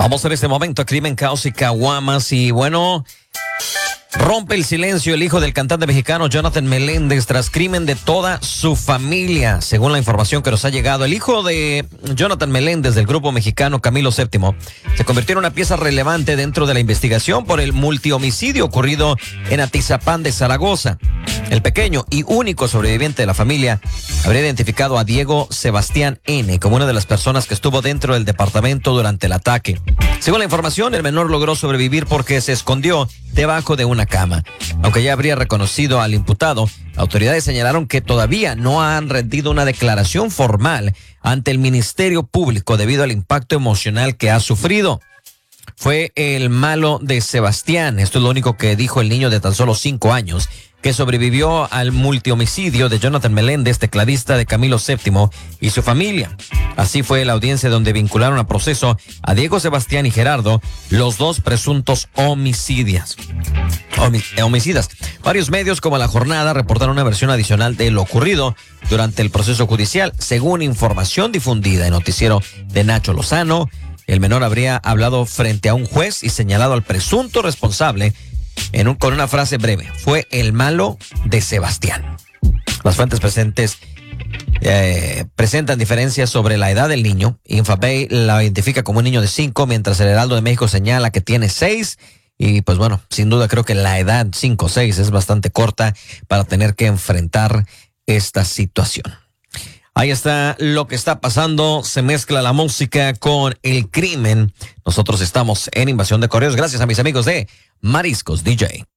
Vamos en este momento a Crimen, Caos y Caguamas. Y bueno, rompe el silencio el hijo del cantante mexicano Jonathan Meléndez tras crimen de toda su familia. Según la información que nos ha llegado, el hijo de Jonathan Meléndez del grupo mexicano Camilo VII se convirtió en una pieza relevante dentro de la investigación por el multihomicidio ocurrido en Atizapán de Zaragoza. El pequeño y único sobreviviente de la familia habría identificado a Diego Sebastián N. como una de las personas que estuvo dentro del departamento durante el ataque. Según la información, el menor logró sobrevivir porque se escondió debajo de una cama. Aunque ya habría reconocido al imputado, autoridades señalaron que todavía no han rendido una declaración formal ante el Ministerio Público debido al impacto emocional que ha sufrido. Fue el malo de Sebastián, esto es lo único que dijo el niño de tan solo 5 años, que sobrevivió al multihomicidio de Jonathan Meléndez, tecladista de Camilo VII y su familia. Así fue la audiencia donde vincularon a proceso a Diego Sebastián y Gerardo, los dos presuntos homicidas. Varios medios como La Jornada reportaron una versión adicional de lo ocurrido durante el proceso judicial. Según información difundida en noticiero de Nacho Lozano, el menor habría hablado frente a un juez y señalado al presunto responsable con una frase breve: fue el malo de Sebastián. Las fuentes presentes presentan diferencias sobre la edad del niño. Infabay la identifica como un niño de 5, mientras el Heraldo de México señala que tiene 6. Y pues bueno, sin duda creo que la edad 5 o 6 es bastante corta para tener que enfrentar esta situación. Ahí está lo que está pasando. Se mezcla la música con el crimen. Nosotros estamos en Invasión de Correos gracias a mis amigos de Mariscos DJ.